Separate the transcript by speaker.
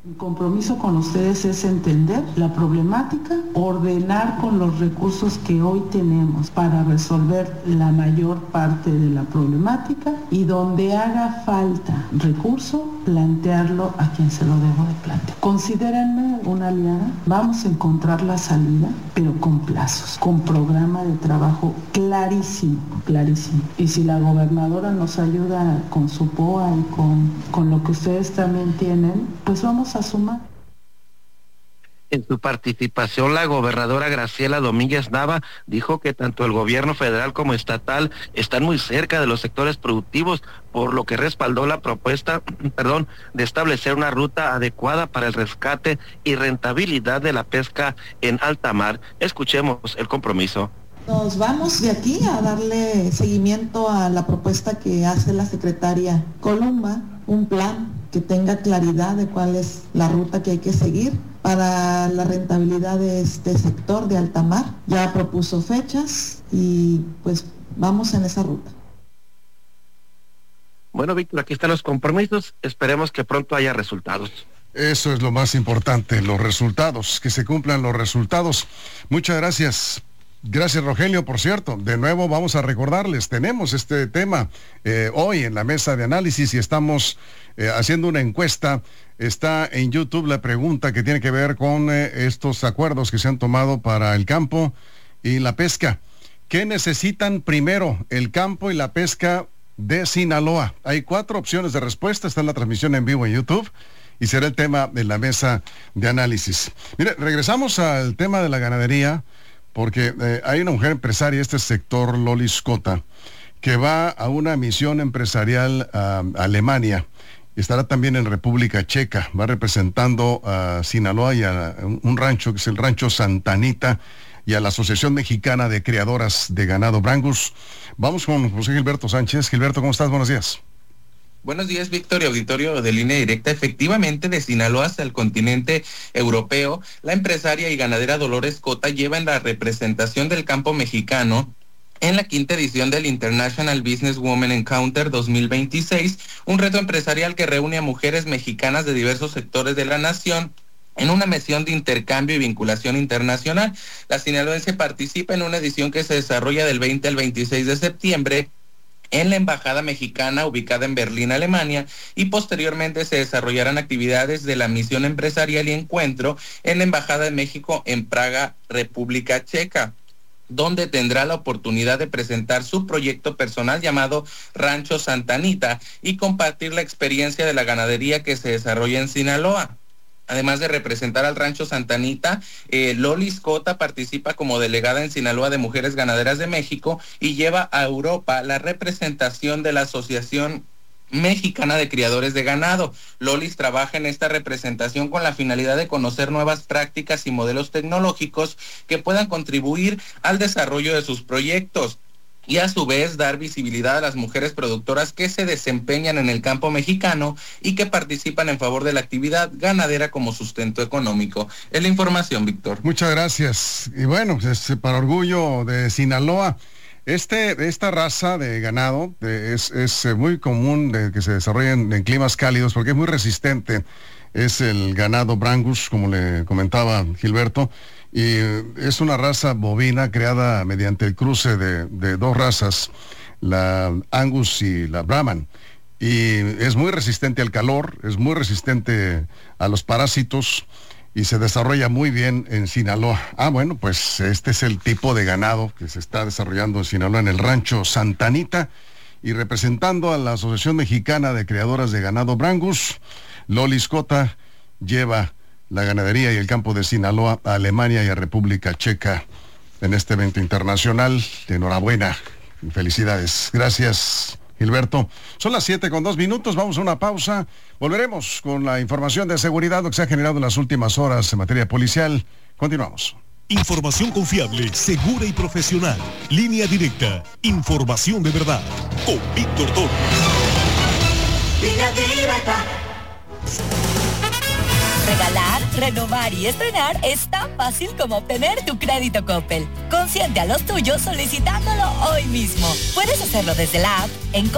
Speaker 1: Mi compromiso con ustedes es entender la problemática, ordenar con los recursos que hoy tenemos para resolver la mayor parte de la problemática y donde haga falta recurso, plantearlo a quien se lo debo de plantear. Considérenme una aliada, vamos a encontrar la salida, pero con plazos, con programa de trabajo clarísimo. Y si la gobernadora nos ayuda con su POA y con lo que ustedes también tienen, pues vamos a sumar.
Speaker 2: En su participación, la gobernadora Graciela Domínguez Nava dijo que tanto el gobierno federal como estatal están muy cerca de los sectores productivos, por lo que respaldó la propuesta, de establecer una ruta adecuada para el rescate y rentabilidad de la pesca en alta mar. Escuchemos el compromiso.
Speaker 3: Nos vamos de aquí a darle seguimiento a la propuesta que hace la secretaria Columba, un plan que tenga claridad de cuál es la ruta que hay que seguir para la rentabilidad de este sector de alta mar. Ya propuso fechas y pues vamos en esa ruta.
Speaker 2: Bueno, Víctor, aquí están los compromisos, esperemos que pronto haya resultados.
Speaker 4: Eso es lo más importante, los resultados, que se cumplan los resultados. Muchas gracias. Gracias, Rogelio. Por cierto, de nuevo vamos a recordarles, tenemos este tema hoy en la mesa de análisis y estamos haciendo una encuesta. Está en YouTube la pregunta que tiene que ver con estos acuerdos que se han tomado para el campo y la pesca. ¿Qué necesitan primero, el campo y la pesca de Sinaloa? Hay 4 opciones de respuesta, está en la transmisión en vivo en YouTube y será el tema de la mesa de análisis. Mire, regresamos al tema de la ganadería, porque hay una mujer empresaria, este sector, Lolis Cota, que va a una misión empresarial a Alemania. Estará también en República Checa, va representando a Sinaloa y a un rancho, que es el Rancho Santa Anita, y a la Asociación Mexicana de Criadoras de Ganado Brangus. Vamos con José Gilberto Sánchez. Gilberto, ¿cómo estás? Buenos días.
Speaker 5: Buenos días, Víctor y auditorio de Línea Directa. Efectivamente, de Sinaloa hasta el continente europeo, la empresaria y ganadera Dolores Cota lleva en la representación del campo mexicano en la 5ª edición del International Business Women Encounter 2026, un reto empresarial que reúne a mujeres mexicanas de diversos sectores de la nación en una misión de intercambio y vinculación internacional. La sinaloense participa en una edición que se desarrolla del 20 al 26 de septiembre en la Embajada Mexicana ubicada en Berlín, Alemania, y posteriormente se desarrollarán actividades de la misión empresarial y encuentro en la Embajada de México en Praga, República Checa, donde tendrá la oportunidad de presentar su proyecto personal llamado Rancho Santa Anita y compartir la experiencia de la ganadería que se desarrolla en Sinaloa. Además de representar al Rancho Santa Anita, Lolis Cota participa como delegada en Sinaloa de Mujeres Ganaderas de México y lleva a Europa la representación de la Asociación Mexicana de Criadores de Ganado. Lolis trabaja en esta representación con la finalidad de conocer nuevas prácticas y modelos tecnológicos que puedan contribuir al desarrollo de sus proyectos y a su vez dar visibilidad a las mujeres productoras que se desempeñan en el campo mexicano y que participan en favor de la actividad ganadera como sustento económico. Es la información, Víctor.
Speaker 4: Muchas gracias. Y bueno, para orgullo de Sinaloa, esta raza de ganado es muy común de que se desarrolle en climas cálidos porque es muy resistente. Es el ganado Brangus, como le comentaba Gilberto, y es una raza bovina creada mediante el cruce de 2 razas, la Angus y la Brahman, y es muy resistente al calor, es muy resistente a los parásitos y se desarrolla muy bien en Sinaloa. Bueno, pues este es el tipo de ganado que se está desarrollando en Sinaloa en el Rancho Santa Anita, y representando a la Asociación Mexicana de Criadoras de Ganado Brangus, Lolis Cota lleva la ganadería y el campo de Sinaloa a Alemania y a República Checa en este evento internacional. Enhorabuena y felicidades. Gracias, Gilberto. Son las 7:02, vamos a una pausa. Volveremos con la información de seguridad, lo que se ha generado en las últimas horas en materia policial. Continuamos.
Speaker 6: Información confiable, segura y profesional. Línea Directa. Información de verdad. Con Víctor Torres.
Speaker 7: Línea Directa. Regalar, renovar y estrenar es tan fácil como obtener tu crédito Coppel. Consiente a los tuyos solicitándolo hoy mismo. Puedes hacerlo desde la app en